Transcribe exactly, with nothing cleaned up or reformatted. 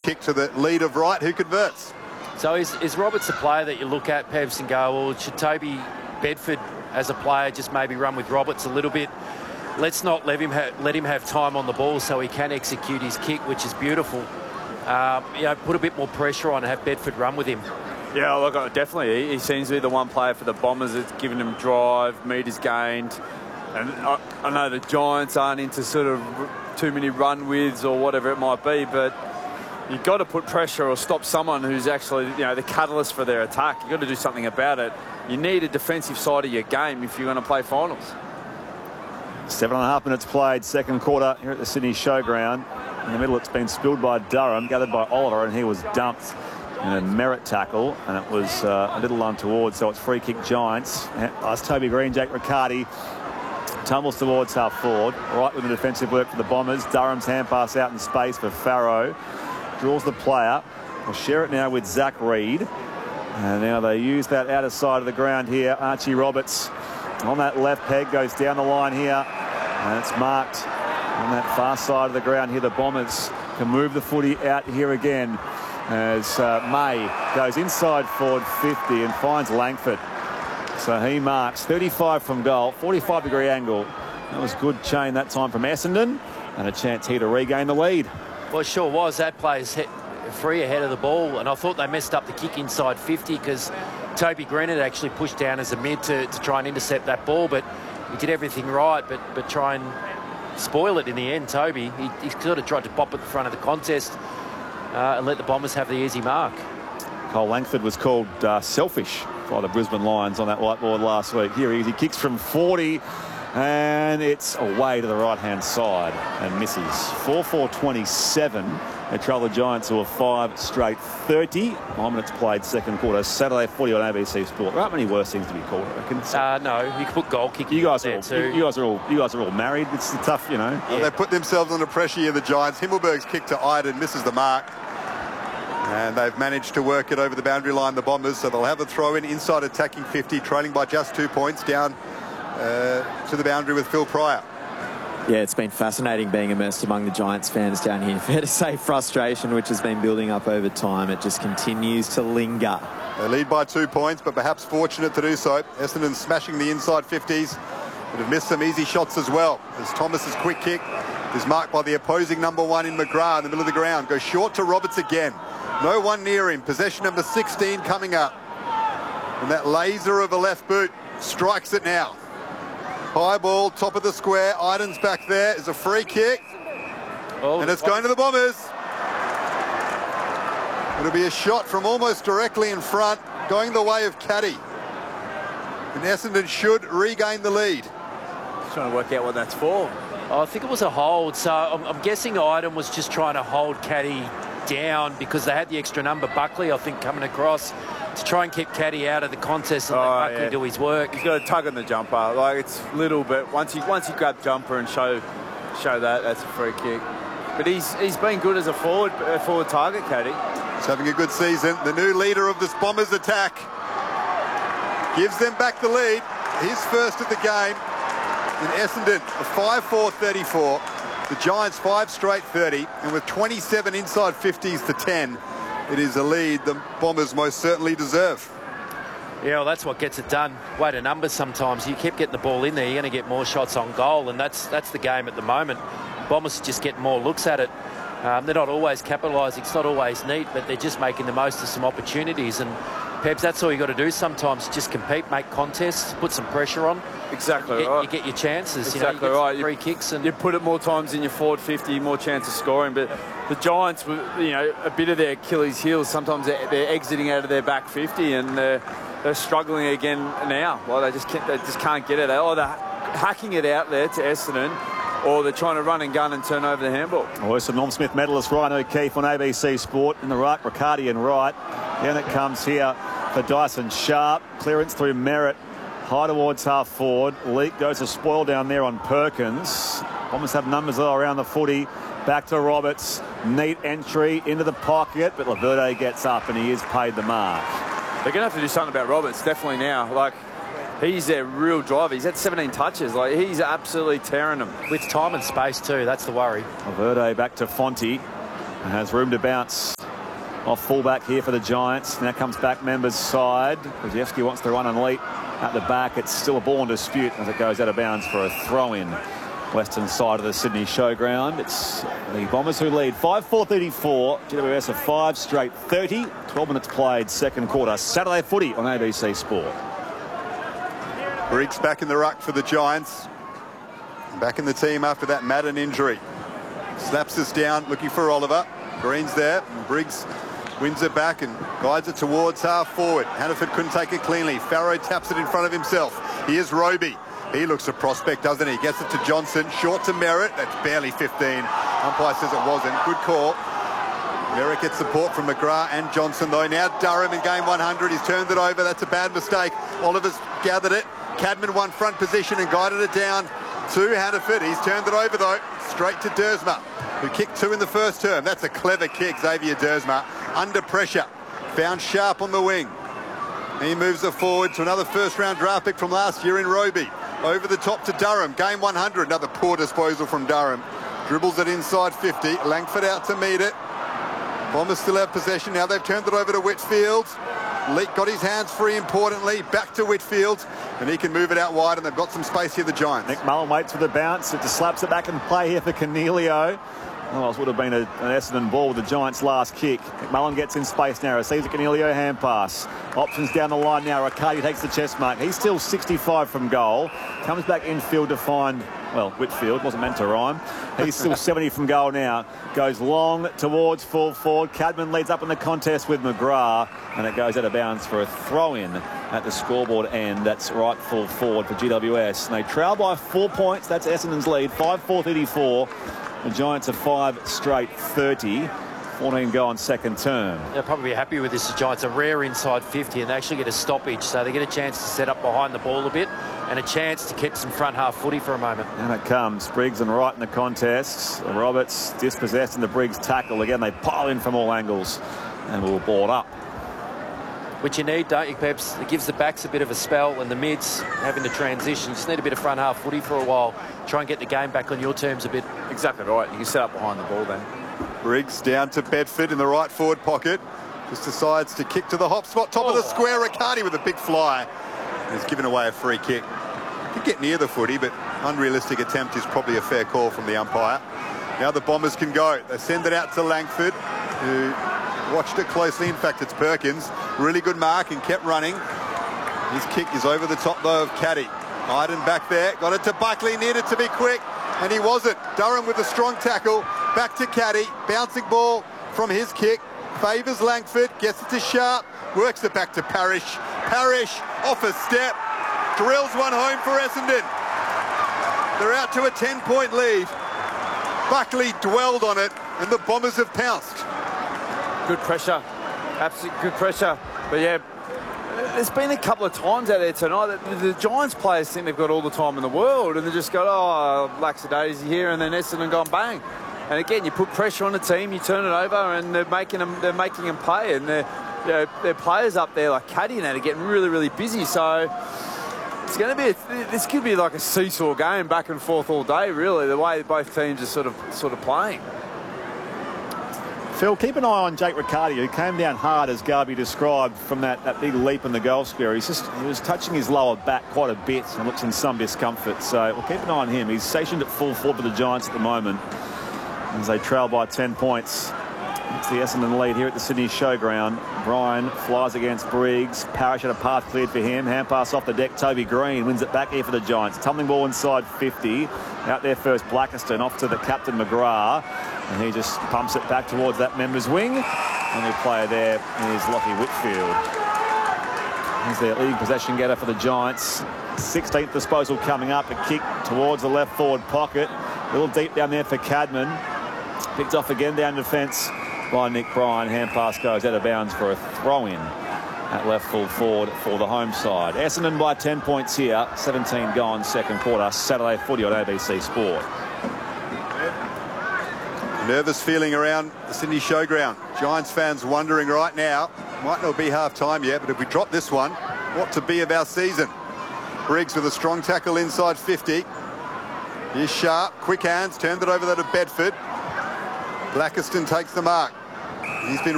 kick to the lead of right, who converts. So is, is Roberts a player that you look at, Pevs, and go, well, should Toby Bedford as a player just maybe run with Roberts a little bit? Let's not let him, ha let him have time on the ball so he can execute his kick, which is beautiful. Um, you know, put a bit more pressure on and have Bedford run with him. Yeah, look, definitely. He, he seems to be the one player for the Bombers that's giving him drive, metres gained. And I, I know the Giants aren't into sort of too many run withs or whatever it might be, but you've got to put pressure or stop someone who's actually, you know, the catalyst for their attack. You've got to do something about it. You need a defensive side of your game if you're going to play finals. Seven and a half minutes played, second quarter here at the Sydney Showground. In the middle, it's been spilled by Durham, gathered by Oliver, and he was dumped in a merit tackle, and it was uh, a little untoward, so it's free kick Giants. That's Toby Green, Jake Riccardi tumbles towards half forward, right with the defensive work for the Bombers. Durham's hand pass out in space for Farrow. Draws the player. We'll share it now with Zach Reed. And now they use that outer side of the ground here. Archie Roberts on that left peg, goes down the line here, and it's marked on that far side of the ground here. The Bombers can move the footy out here again as uh, May goes inside forward fifty and finds Langford. So he marks thirty-five from goal, forty-five degree angle. That was good chain that time from Essendon, and a chance here to regain the lead. Well, it sure was. That player's free ahead of the ball, and I thought they messed up the kick inside fifty because Toby Green had actually pushed down as a mid to, to try and intercept that ball, but he did everything right, but but try and spoil it in the end. Toby, he, he sort of tried to pop at the front of the contest uh, and let the Bombers have the easy mark. Cole Langford was called uh, selfish by the Brisbane Lions on that whiteboard last week. Here he is, he kicks from forty, and it's away to the right-hand side and misses. four four twenty-seven. They trail the Giants to a five straight thirty. Nine minutes played, second quarter. Saturday footy on A B C Sport. There aren't many worse things to be called, I reckon. So uh, no, you can put goal kicking. You guys are there all, too. you guys are all, you guys are all married. It's tough, you know. Well, Yeah. they put themselves under pressure here, the Giants. Himmelberg's kick to Iden misses the mark. And they've managed to work it over the boundary line, the Bombers, so they'll have a throw in inside attacking fifty, trailing by just two points down uh, to the boundary with Phil Pryor. Yeah, it's been fascinating being immersed among the Giants fans down here. Fair to say frustration, which has been building up over time, it just continues to linger. They lead by two points, but perhaps fortunate to do so. Essendon smashing the inside fifties, but have missed some easy shots as well, as Thomas's quick kick is marked by the opposing number one in McGrath in the middle of the ground. Goes short to Roberts again. No one near him. Possession number sixteen coming up. And that laser of a left boot strikes it now. High ball, top of the square. Iden's back there. Is a free kick. Oh, and it's going to the Bombers. It'll be a shot from almost directly in front, going the way of Caddy. And Essendon should regain the lead. Just trying to work out what that's for. I think it was a hold, so I'm, I'm guessing Iden was just trying to hold Caddy down because they had the extra number, Buckley, I think, coming across to try and keep Caddy out of the contest and oh, let Buckley yeah. do his work. He's got a tug on the jumper. Like, it's little, but once you once you grab jumper and show show that, that's a free kick. But he's he's been good as a forward uh, forward target, Caddy. He's having a good season. The new leader of this Bombers attack gives them back the lead. His first of the game. In Essendon, a five four thirty-four. The Giants five straight thirty, and with twenty-seven inside fifties to ten, it is a lead the Bombers most certainly deserve. Yeah, well, that's what gets it done. Way to numbers sometimes. You keep getting the ball in there, you're going to get more shots on goal, and that's that's the game at the moment. Bombers just get more looks at it. Um, they're not always capitalising. It's not always neat, but they're just making the most of some opportunities. And Pebs, that's all you got to do sometimes. Just compete, make contests, put some pressure on. Exactly you get, right. You get your chances. Exactly you know, you right. get free kicks and you put it more times in your forward fifty, more chance of scoring. But the Giants, you know, a bit of their Achilles' heel. Sometimes they're, they're exiting out of their back fifty, and they're, they're struggling again now. Well, they just can't, they just can't get it. Oh, they're hacking it out there to Essendon, or they're trying to run and gun and turn over the handball. Oh, there's some Norm Smith medalist Ryan O'Keefe on A B C Sport in the ruck, Riccardi and right. Then it comes here for Dyson Sharp. Clearance through Merritt. High towards half forward. Leak goes to spoil down there on Perkins. Bombers have numbers all around the footy. Back to Roberts. Neat entry into the pocket, but Laverde gets up and he is paid the mark. They're going to have to do something about Roberts, definitely now. Like, he's their real driver. He's had seventeen touches. Like, he's absolutely tearing them. with time and space too, that's the worry. Laverde back to Fonte. And has room to bounce off fullback here for the Giants. Now comes back Members' side. Krzyzewski wants to run and leap at the back. It's still a ball in dispute as it goes out of bounds for a throw-in. Western side of the Sydney Showground. It's the Bombers who lead five four thirty-four. G W S a five straight thirty. twelve minutes played, second quarter. Saturday footy on A B C Sport. Briggs back in the ruck for the Giants. Back in the team after that Madden injury. Slaps us down, looking for Oliver. Green's there. And Briggs wins it back and guides it towards half forward. Hannaford couldn't take it cleanly. Farrow taps it in front of himself. Here's Roby. He looks a prospect, doesn't he? Gets it to Johnson. Short to Merritt. That's barely fifteen. Umpire says it wasn't. Good call. Merritt gets support from McGrath and Johnson, though. Now Durham in game one hundred. He's turned it over. That's a bad mistake. Oliver's gathered it. Cadman won front position and guided it down to Hannaford. He's turned it over, though. Straight to Dersma, who kicked two in the first term. That's a clever kick, Xavier Dersma. Under pressure. Found Sharp on the wing. He moves it forward to another first-round draft pick from last year in Roby. Over the top to Durham. Game one hundred. Another poor disposal from Durham. Dribbles it inside fifty. Langford out to meet it. Bombers still have possession. Now they've turned it over to Whitfield. Leak got his hands free, importantly. Back to Whitfield. And he can move it out wide, and they've got some space here, the Giants. Nick Mullen waits for the bounce. It just slaps it back and play here for Cornelio. Otherwise would have been a, an Essendon ball with the Giants' last kick. McMullen gets in space now. Receives a Cornelio hand pass. Options down the line now. Riccardi takes the chest mark. He's still sixty-five from goal. Comes back infield to find, well, Whitfield. Wasn't meant to rhyme. He's still seventy from goal now. Goes long towards full forward. Cadman leads up in the contest with McGrath. And it goes out of bounds for a throw-in at the scoreboard end. That's right full forward for G W S. And they trail by four points. That's Essendon's lead. five four thirty-four. The Giants are five straight thirty. fourteen go on second term. They'll probably be happy with this. The Giants are rare inside fifty, and they actually get a stoppage, so they get a chance to set up behind the ball a bit and a chance to keep some front half footy for a moment. And it comes. Briggs and Wright in the contest. Roberts dispossessed in the Briggs tackle. Again, they pile in from all angles and will board up. Which you need, don't you, Peps? It gives the backs a bit of a spell and the mids having to transition. Just need a bit of front half footy for a while. Try and get the game back on your terms a bit. Exactly right. You can set up behind the ball then. Briggs down to Bedford in the right forward pocket. Just decides to kick to the hop spot. Top oh. of the square. Riccardi with a big fly. He's given away a free kick. Could get near the footy, but unrealistic attempt is probably a fair call from the umpire. Now the Bombers can go. They send it out to Langford, who watched it closely. In fact, it's Perkins. Really good mark and kept running. His kick is over the top, though, of Caddy. Iden back there. Got it to Buckley. Needed to be quick, and he wasn't. Durham with a strong tackle. Back to Caddy. Bouncing ball from his kick. Favours Langford. Gets it to Sharp. Works it back to Parrish. Parrish off a step. Drills one home for Essendon. They're out to a ten-point lead. Buckley dwelled on it, and the Bombers have pounced. Good pressure. Absolute good pressure. But yeah, there's been a couple of times out there tonight that the Giants players think they've got all the time in the world, and they just go, oh, lackadaisy here, and then Essendon gone bang. And again, you put pressure on the team, you turn it over, and they're making them, they're making them pay. And they're, you know, their players up there like Caddy and that are getting really, really busy. So it's going to be, a, this could be like a seesaw game, back and forth all day, really, the way both teams are sort of, sort of playing. Phil, keep an eye on Jake Riccardi, who came down hard, as Garby described, from that, that big leap in the goal square. He's just, he was touching his lower back quite a bit and looks in some discomfort. So we'll keep an eye on him. He's stationed at full forward for the Giants at the moment as they trail by ten points. It's the Essendon lead here at the Sydney Showground. Bryan flies against Briggs. Parrish had a path cleared for him. Hand pass off the deck. Toby Green wins it back here for the Giants. Tumbling ball inside fifty. Out there first, Blackiston off to the captain McGrath. And he just pumps it back towards that member's wing. And the player there is Lockie Whitfield. He's their leading possession getter for the Giants. sixteenth disposal coming up. A kick towards the left forward pocket. A little deep down there for Cadman. Picked off again down defence by Nick Bryan. Hand pass goes out of bounds for a throw-in at left full forward for the home side. Essendon by ten points here. seventeen gone second quarter. Saturday footy on A B C Sport. Nervous feeling around the Sydney Showground. Giants fans wondering right now, might not be half time yet, but if we drop this one, what to be of our season? Briggs with a strong tackle inside fifty. Here's Sharp, quick hands, turned it over there to Bedford. Blackiston takes the mark. He's been